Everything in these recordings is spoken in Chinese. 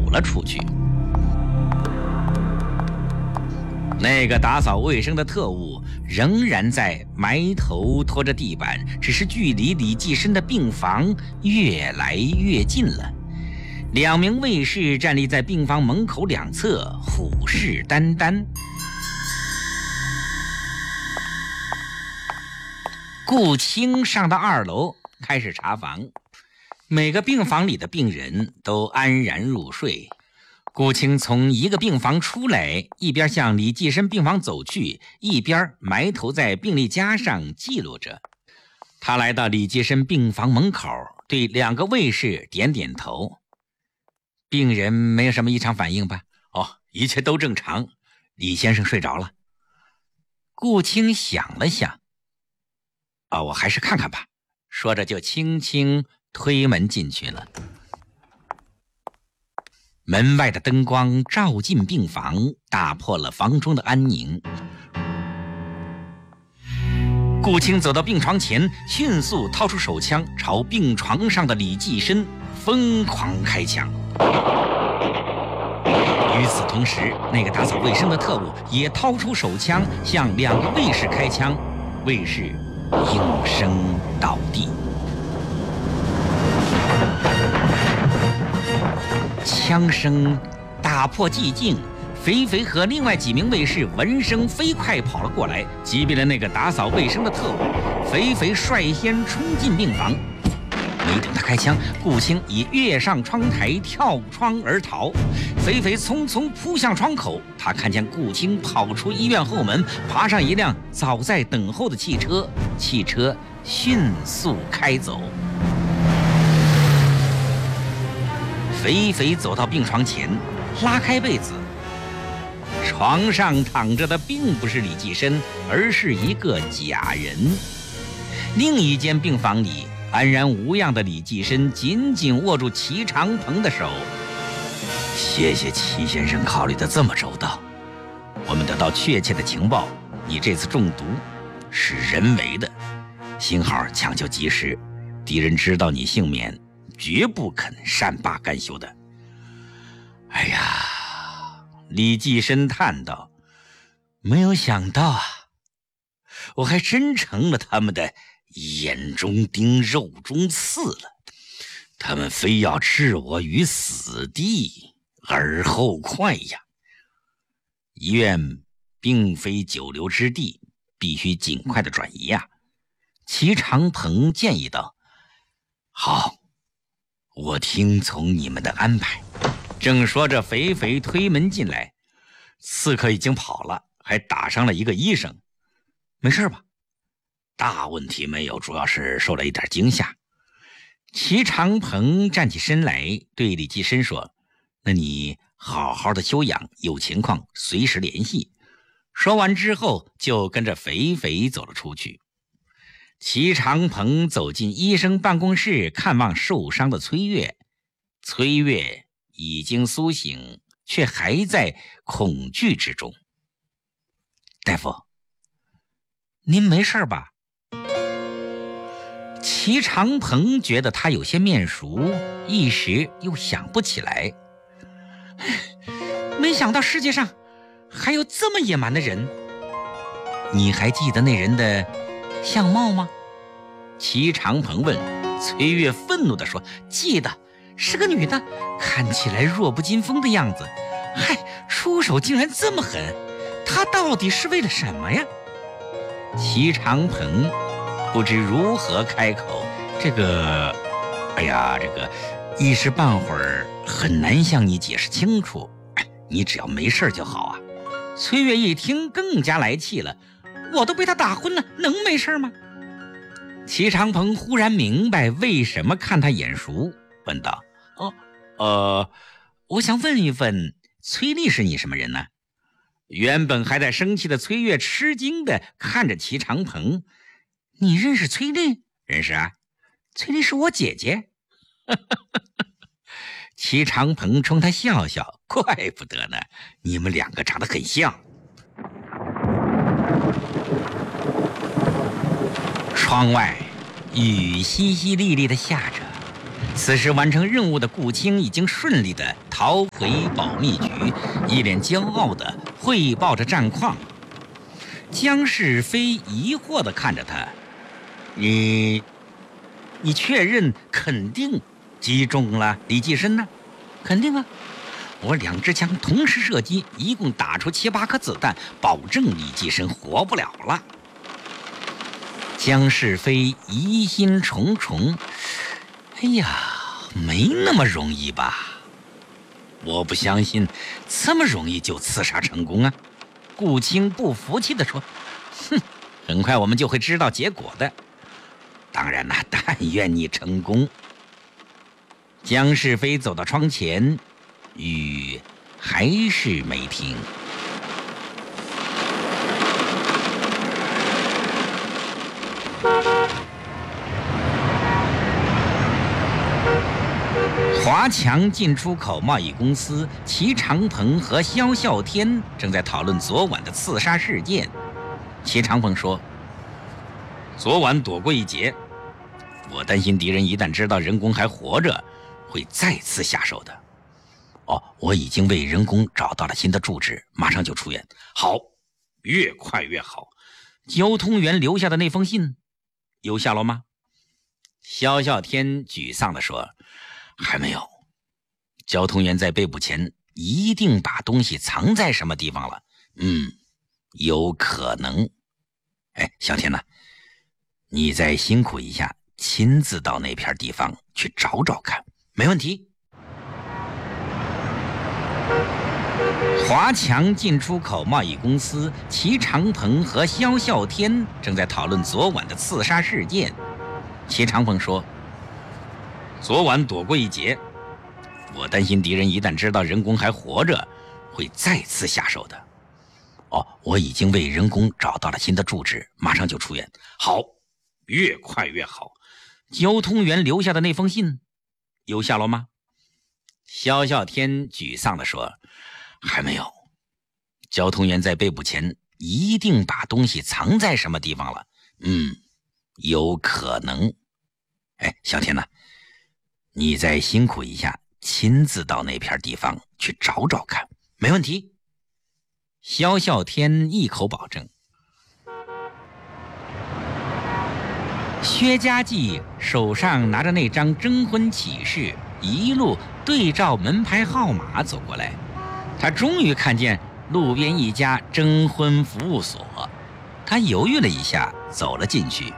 了出去。那个打扫卫生的特务仍然在埋头拖着地板，只是距离李济深的病房越来越近了。2名卫士站立在病房门口两侧，虎视眈眈。顾青上到2楼开始查房，每个病房里的病人都安然入睡。顾青从一个病房出来，一边向李济深病房走去，一边埋头在病历夹上记录着。他来到李济深病房门口，对2个卫士点点头。病人没有什么异常反应吧？一切都正常。李先生睡着了。顾青想了想，我还是看看吧。说着就轻轻推门进去了。门外的灯光照进病房，打破了房中的安宁。顾青走到病床前，迅速掏出手枪，朝病床上的李济深疯狂开枪。与此同时，那个打扫卫生的特务也掏出手枪，向2个卫士开枪，卫士应声倒地。枪声打破寂静，肥肥和另外几名卫士闻声飞快跑了过来，击毙了那个打扫卫生的特务。肥肥率先冲进病房，没等他开枪，顾青已跃上窗台，跳窗而逃。肥肥匆匆扑向窗口，他看见顾青跑出医院后门，爬上一辆早在等候的汽车，汽车迅速开走。肥肥走到病床前，拉开被子，床上躺着的并不是李济深，而是一个假人。另一间病房里，安然无恙的李济深紧紧握住齐长鹏的手。谢谢齐先生考虑得这么周到，我们得到确切的情报，你这次中毒是人为的，幸好抢救及时，敌人知道你幸免，绝不肯善罢甘休的。哎呀，李济深叹道，没有想到啊，我还真成了他们的眼中钉肉中刺了，他们非要置我于死地而后快呀。医院并非久留之地，必须尽快的转移呀。齐长鹏建议道，好，我听从你们的安排。正说着，肥肥推门进来，刺客已经跑了，还打伤了一个医生。没事吧？大问题没有，主要是受了一点惊吓。齐长鹏站起身来，对李济深说，那你好好的休养，有情况随时联系。说完之后，就跟着肥肥走了出去。齐长鹏走进医生办公室，看望受伤的崔月。崔月已经苏醒，却还在恐惧之中。大夫，您没事吧？齐长鹏觉得他有些面熟，一时又想不起来。没想到世界上还有这么野蛮的人。你还记得那人的相貌吗？齐长鹏问。崔月愤怒地说，记得，是个女的，看起来弱不禁风的样子。嗨，出手竟然这么狠，她到底是为了什么呀？齐长鹏不知如何开口，这个一时半会儿很难向你解释清楚。你只要没事就好啊。崔月一听更加来气了，我都被他打昏了，能没事吗？齐长鹏忽然明白为什么看他眼熟，问道，我想问一问，崔丽是你什么人呢？原本还在生气的崔月吃惊地看着齐长鹏，你认识崔丽？认识啊，崔丽是我姐姐。齐长鹏冲他笑笑，怪不得呢，你们2个长得很像。窗外雨淅淅沥沥地下着， 此时完成任务的顾青已经顺利地逃回保密局，一脸骄傲地汇报着战况。江世飞疑惑地看着他：“你确认肯定击中了李济深呢？”“肯定啊，我2支枪同时射击，一共打出7、8颗子弹，保证李济深活不了了。”江世飞疑心重重：“哎呀，没那么容易吧？我不相信这么容易就刺杀成功啊！”顾青不服气地说：“哼，很快我们就会知道结果的。当然啦，但愿你成功。”江世飞走到窗前，雨还是没停。华强进出口贸易公司齐长鹏和肖啸天正在讨论昨晚的刺杀事件。齐长鹏说：“昨晚躲过一劫，我担心敌人一旦知道人工还活着，会再次下手的。我已经为人工找到了新的住址，马上就出院。”“好，越快越好。交通员留下的那封信有下落吗？”肖啸天沮丧地说：“还没有。交通员在被捕前一定把东西藏在什么地方了。有可能。小天呢？你再辛苦一下，亲自到那片地方去找找看。”“没问题。”华强进出口贸易公司齐长鹏和肖啸天正在讨论昨晚的刺杀事件。齐长鹏说：“昨晚躲过一劫，我担心敌人一旦知道人工还活着，会再次下手的。我已经为人工找到了新的住址，马上就出院。”“好，越快越好。交通员留下的那封信有下落吗？”肖啸天沮丧地说：“还没有。交通员在被捕前一定把东西藏在什么地方了。有可能。小天呢？你再辛苦一下，亲自到那片地方去找找看。”“没问题。”肖啸天一口保证。薛家继手上拿着那张征婚启事，一路对照门牌号码走过来。他终于看见路边一家征婚服务所，他犹豫了一下，走了进去。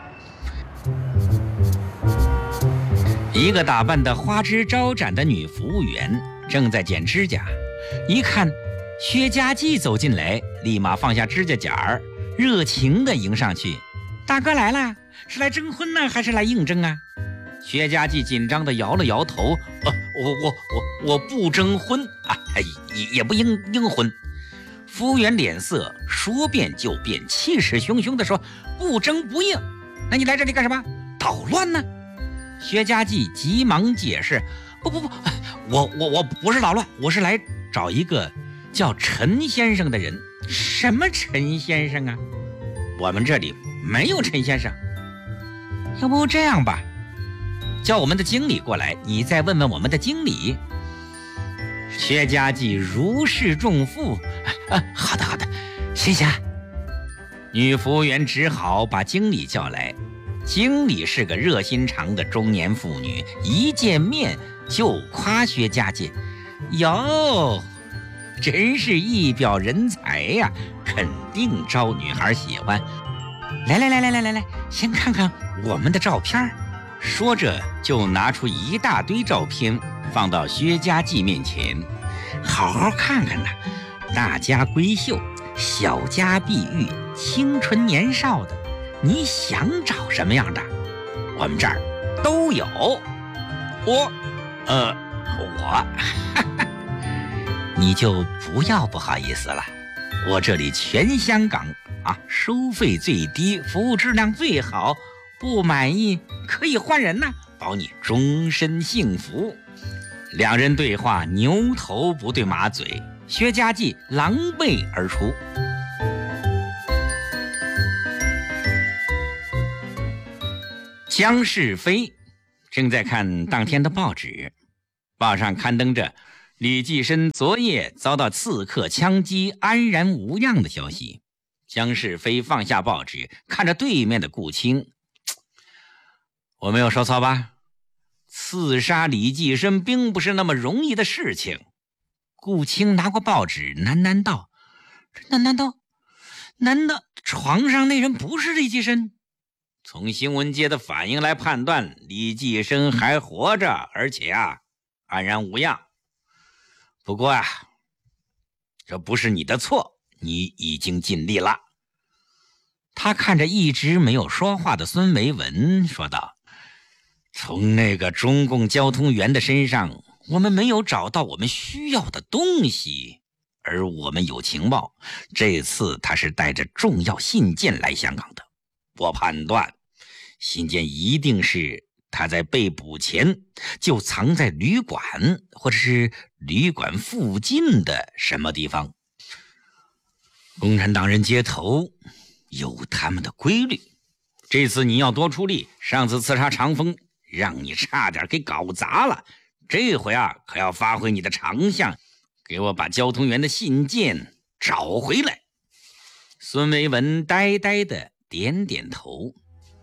一个打扮得花枝招展的女服务员正在剪指甲，一看薛家继走进来，立马放下指甲剪儿，热情地迎上去：“大哥来了，是来征婚呢，还是来应征啊？”薛家继紧张地摇了摇头：“我不征婚啊，也不应婚。”服务员脸色说变就变，气势汹汹地说：“不征不应，那你来这里干什么？捣乱呢？”薛家继急忙解释：“不，我不是捣乱，我是来找一个叫陈先生的人。”“什么陈先生啊？我们这里没有陈先生。”“要不这样吧，叫我们的经理过来，你再问问我们的经理。”薛家继如释重负：“好的，谢谢。”女服务员只好把经理叫来。经理是个热心肠的中年妇女，一见面就夸薛家继：“哟，真是一表人才呀，肯定招女孩喜欢。来，先看看我们的照片。”说着就拿出一大堆照片放到薛家继面前：“好好看看呐，大家闺秀，小家碧玉，清纯年少的，你想找什么样的？我们这儿都有。”“我你就不要不好意思了，我这里全香港收费最低，服务质量最好，不满意可以换人呐，保你终身幸福。”两人对话牛头不对马嘴，薛家继狼狈而出。江世飞正在看当天的报纸，报上刊登着李济深昨夜遭到刺客枪击安然无恙的消息。江世飞放下报纸，看着对面的顾青，我没有说错吧？刺杀李济深并不是那么容易的事情。顾青拿过报纸喃喃道，难道床上那人不是李济深？从新闻界的反应来判断，李济深还活着，而且安然无恙。不过这不是你的错，你已经尽力了。他看着一直没有说话的孙维文说道，从那个中共交通员的身上，我们没有找到我们需要的东西，而我们有情报，这次他是带着重要信件来香港的。我判断信件一定是他在被捕前就藏在旅馆或者是旅馆附近的什么地方。共产党人接头有他们的规律，这次你要多出力，上次刺杀长风让你差点给搞砸了，这回可要发挥你的长项，给我把交通员的信件找回来。孙维文呆呆的点点头。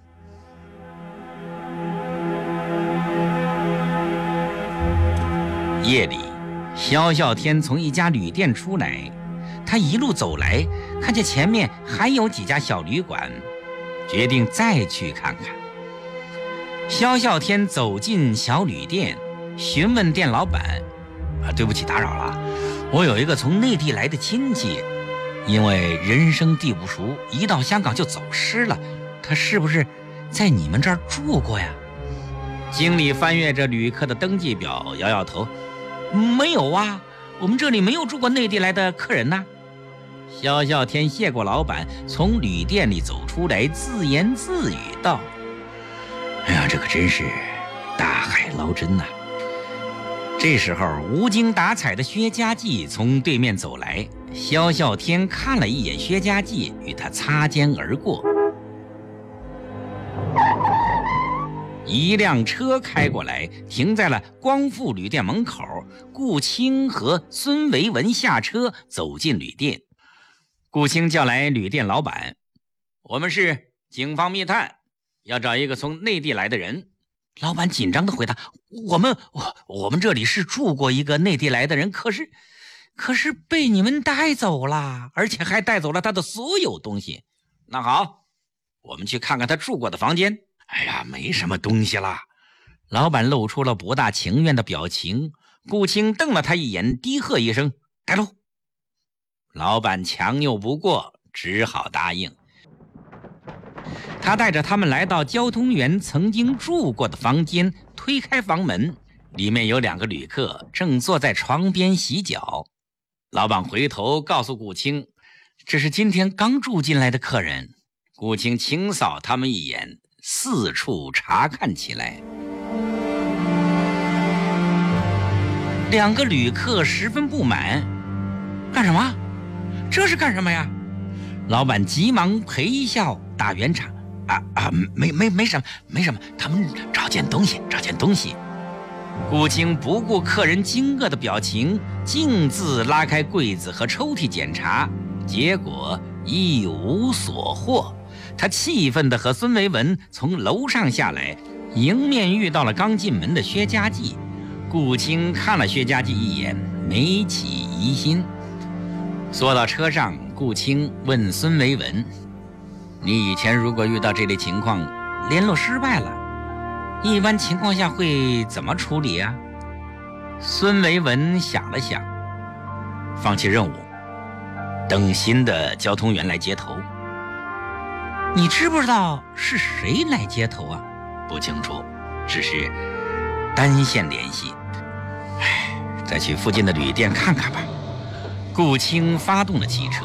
夜里，萧啸天从一家旅店出来，他一路走来，看见前面还有几家小旅馆，决定再去看看。萧啸天走进小旅店，询问店老板，对不起打扰了，我有一个从内地来的亲戚，因为人生地不熟，一到香港就走失了，他是不是在你们这儿住过呀？经理翻阅着旅客的登记表，摇摇头，没有啊，我们这里没有住过内地来的客人呐。萧啸天谢过老板，从旅店里走出来，自言自语道，哎呀，这可真是大海捞针呐。这时候无精打采的薛家记从对面走来，萧啸天看了一眼薛家记，与他擦肩而过。一辆车开过来，停在了光复旅店门口。顾青和孙维文下车，走进旅店。顾青叫来旅店老板，我们是警方密探，要找一个从内地来的人。老板紧张地回答，我们这里是住过一个内地来的人，可是被你们带走了，而且还带走了他的所有东西。那好，我们去看看他住过的房间。哎呀，没什么东西啦。老板露出了不大情愿的表情。顾青瞪了他一眼，低喝一声，带路。老板强拗不过，只好答应。他带着他们来到交通员曾经住过的房间，推开房门，里面有2个旅客正坐在床边洗脚。老板回头告诉顾青，这是今天刚住进来的客人。顾青清扫他们一眼，四处查看起来。2个旅客十分不满，干什么？这是干什么呀？老板急忙陪笑打圆场，没什么，他们找件东西。顾青不顾客人惊愕的表情，径自拉开柜子和抽屉检查，结果一无所获。他气愤地和孙维文从楼上下来，迎面遇到了刚进门的薛家记。顾青看了薛家记一眼，没起疑心。坐到车上，顾青问孙维文，你以前如果遇到这类情况，联络失败了，一般情况下会怎么处理啊？孙维文想了想，放弃任务，等新的交通员来接头。你知不知道是谁来接头啊？不清楚，只是单线联系。再去附近的旅店看看吧。顾青发动了汽车。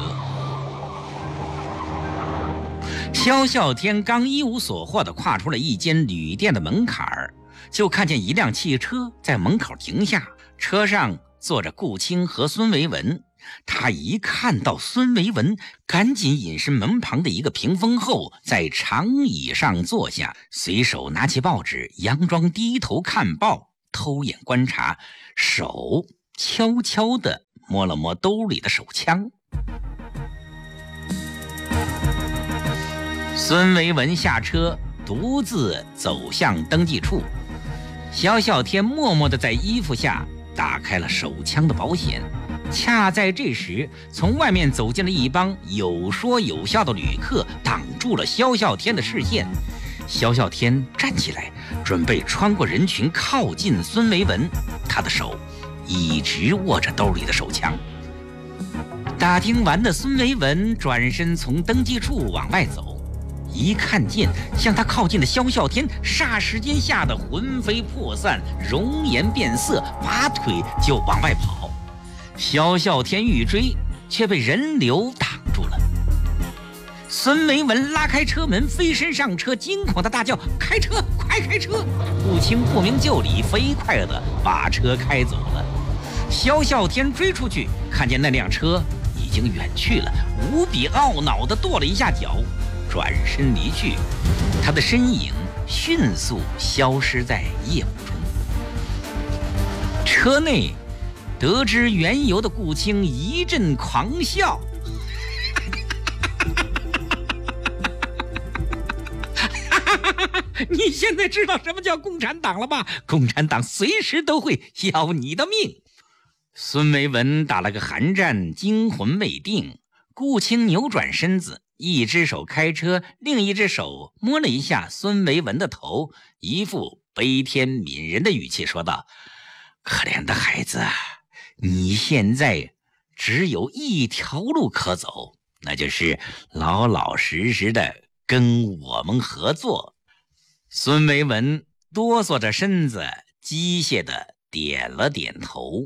萧啸天刚一无所获地跨出了一间旅店的门槛儿，就看见一辆汽车在门口停下，车上坐着顾青和孙维文， 他一看到孙维文，赶紧隐身门旁的一个屏风后，在长椅上坐下，随手拿起报纸，佯装低头看报，偷眼观察，手悄悄地摸了摸兜里的手枪。孙维文下车，独自走向登记处。萧啸天默默地在衣服下打开了手枪的保险。恰在这时，从外面走进了一帮有说有笑的旅客，挡住了萧啸天的视线。萧啸天站起来，准备穿过人群靠近孙维文，他的手一直握着兜里的手枪。打听完的孙维文转身从登记处往外走，一看见向他靠近的萧啸天，霎时间吓得魂飞魄散，容颜变色，拔腿就往外跑。萧啸天欲追，却被人流挡住了。孙维文拉开车门，飞身上车，惊恐的大叫：“开车，快开车！”顾青不明就里，飞快地把车开走了。萧啸天追出去，看见那辆车已经远去了，无比懊恼地跺了一下脚，转身离去。他的身影迅速消失在夜幕中。车内得知缘由的顾青一阵狂笑，你现在知道什么叫共产党了吧？共产党随时都会要你的命。孙维文打了个寒战，惊魂未定。顾青扭转身子，一只手开车，另一只手摸了一下孙维文的头，一副悲天悯人的语气说道：“可怜的孩子，你现在只有一条路可走，那就是老老实实的跟我们合作。”孙维文哆嗦着身子，机械地点了点头。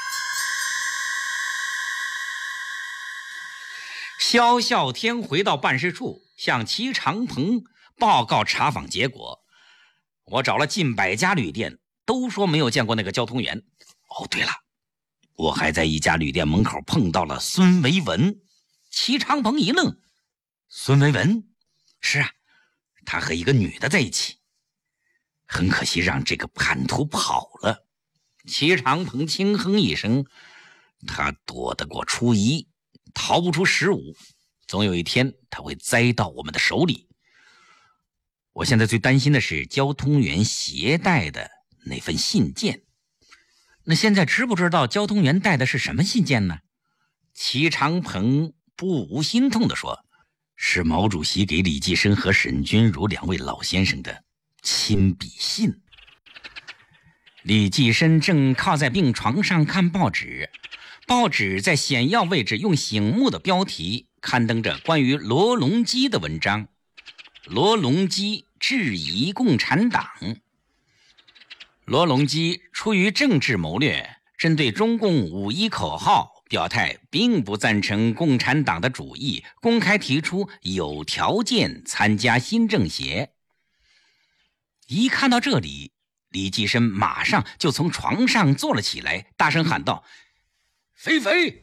萧啸天回到办事处，向齐长鹏报告查访结果。我找了近100家旅店，都说没有见过那个交通员。哦，对了，我还在一家旅店门口碰到了孙维文。齐长鹏一愣：“孙维文？”“是啊，他和一个女的在一起。”“很可惜让这个叛徒跑了。”齐长鹏轻哼一声：“他躲得过初一，逃不出15，总有一天他会栽到我们的手里。我现在最担心的是交通员携带的那份信件。”“那现在知不知道交通员带的是什么信件呢？”齐长鹏不无心痛地说：“是毛主席给李济深和沈钧儒2位老先生的亲笔信。”李济深正靠在病床上看报纸，报纸在显要位置用醒目的标题刊登着关于罗隆基的文章。罗隆基质疑共产党。罗隆基出于政治谋略，针对中共5.1口号表态并不赞成共产党的主义，公开提出有条件参加新政协。一看到这里，李济深马上就从床上坐了起来，大声喊道：“肥肥！”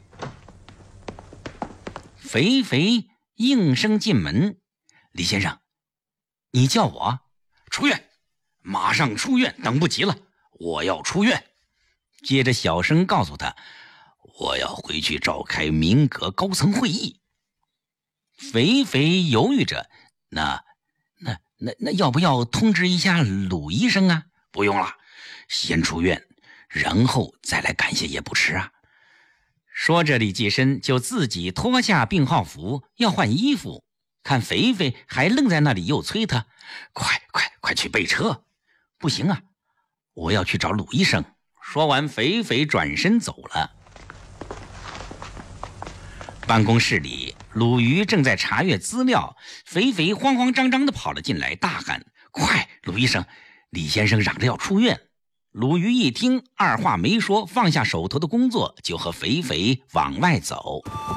肥肥应声进门：“李先生，你叫我？”“出院，马上出院，等不及了，我要出院。”接着小声告诉他：“我要回去召开民革高层会议。”肥肥犹豫着：“那要不要通知一下鲁医生啊？”“不用了，先出院，然后再来感谢也不迟啊。”说着，李济深就自己脱下病号服要换衣服，看肥肥还愣在那里，又催他：“快去备车！”“不行啊，我要去找鲁医生。”说完，肥肥转身走了。办公室里，鲁豫正在查阅资料，肥肥慌慌张张地跑了进来，大喊：“快，鲁医生，李先生嚷着要出院！”鲁豫一听，二话没说，放下手头的工作，就和肥肥往外走。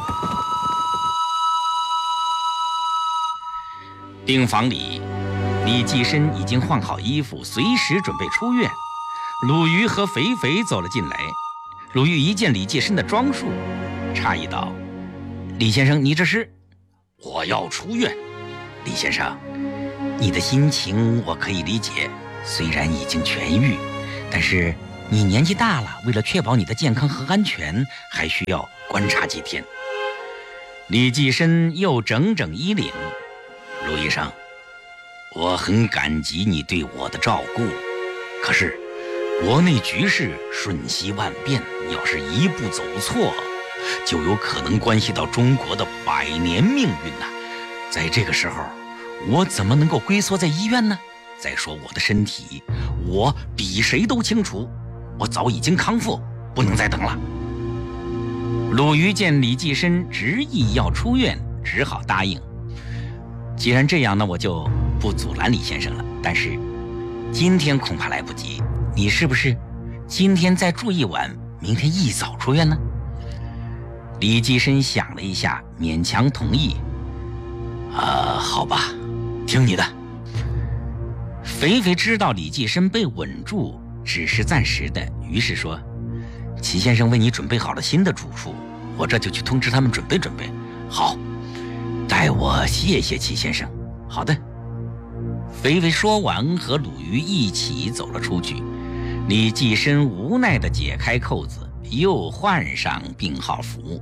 病房里，李济深已经换好衣服，随时准备出院。鲁豫和肥肥走了进来。鲁豫一见李济深的装束， 诧异道：“李先生，你这是？”“我要出院。”“李先生，你的心情我可以理解，虽然已经痊愈，但是你年纪大了，为了确保你的健康和安全，还需要观察几天。”李济深又整整衣领：“陆医生，我很感激你对我的照顾，可是国内局势瞬息万变，要是一步走错，就有可能关系到中国的100年命运呐。在这个时候，我怎么能够龟缩在医院呢？再说我的身体，我比谁都清楚，我早已经康复，不能再等了。”鲁豫见李济深执意要出院，只好答应：“既然这样呢，我就不阻拦李先生了。但是今天恐怕来不及，你是不是今天再住一晚，明天一早出院呢？”李济深想了一下，勉强同意：“好吧，听你的。”肥肥知道李济深被稳住只是暂时的，于是说：“齐先生为你准备好了新的住处，我这就去通知他们准备准备。”“好，代我谢谢齐先生。”“好的。”肥肥说完，和鲁豫一起走了出去。李济深无奈地解开扣子，又换上病号服。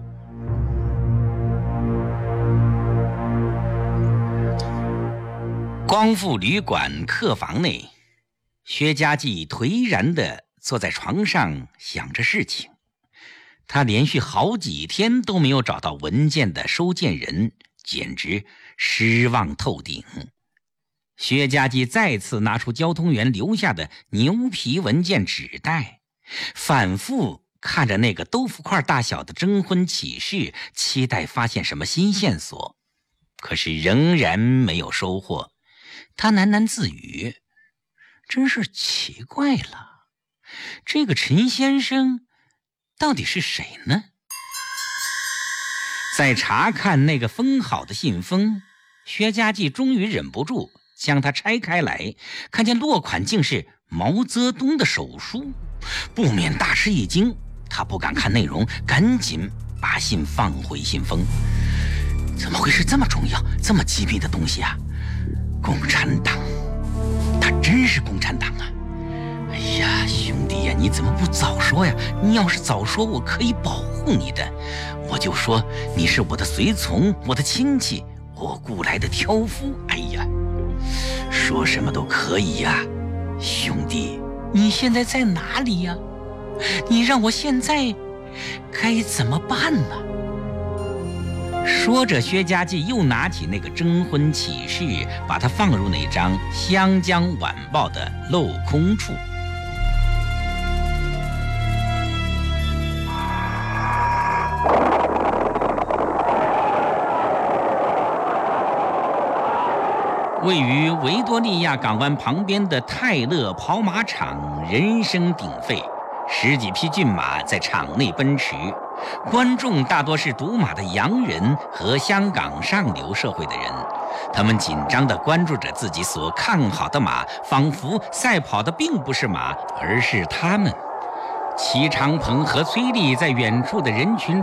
光复旅馆客房内，薛家骥颓然地坐在床上想着事情。他连续好几天都没有找到文件的收件人，简直失望透顶。薛家骥再次拿出交通员留下的牛皮文件纸袋，反复看着那个豆腐块大小的征婚启事，期待发现什么新线索，可是仍然没有收获。他喃喃自语：“真是奇怪了，这个陈先生到底是谁呢？”在查看那个封好的信封，薛家骥终于忍不住将它拆开来，看见落款竟是毛泽东的手书，不免大吃一惊。他不敢看内容，赶紧把信放回信封。怎么会是这么重要、这么机密的东西啊？共产党，他真是共产党啊！哎呀，兄弟呀，你怎么不早说呀？你要是早说，我可以保护你的。我就说你是我的随从，我的亲戚，我雇来的挑夫。哎呀，说什么都可以呀。兄弟，你现在在哪里呀？你让我现在该怎么办呢？说着，薛家骥又拿起那个征婚启事，把它放入那张《湘江晚报》的镂空处。位于维多利亚港湾旁边的泰勒跑马场人声鼎沸，10几匹骏马在场内奔驰，观众大多是赌马的洋人和香港上流社会的人，他们紧张地关注着自己所看好的马，仿佛赛跑的并不是马，而是他们。齐长鹏和崔丽在远处的人群